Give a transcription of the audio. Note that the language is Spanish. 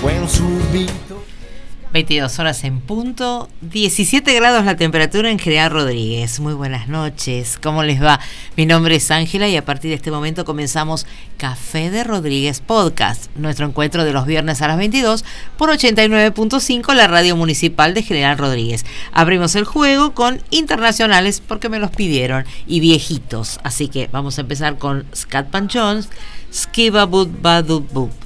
22 horas en punto, 17 grados la temperatura en General Rodríguez. Muy buenas noches, ¿cómo les va? Mi nombre es Ángela y a partir de este momento comenzamos Café de Rodríguez Podcast, nuestro encuentro de los viernes a las 22 por 89.5, la radio municipal de General Rodríguez. Abrimos el juego con internacionales porque me los pidieron y viejitos, así que vamos a empezar con Scat Panchons, Skibabut Badubub.